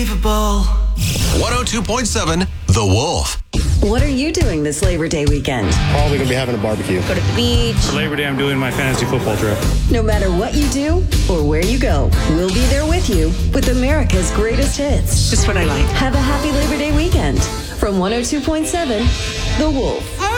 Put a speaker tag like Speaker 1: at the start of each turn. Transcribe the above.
Speaker 1: 102.7 The Wolf.
Speaker 2: What are you doing this Labor Day weekend?
Speaker 3: Probably going to be having a barbecue.
Speaker 4: Go to the beach.
Speaker 5: For Labor Day, I'm doing my fantasy football trip.
Speaker 2: No matter what you do or where you go, we'll be there with you with America's greatest hits.
Speaker 4: Just what I like.
Speaker 2: Have a happy Labor Day weekend from 102.7 The Wolf.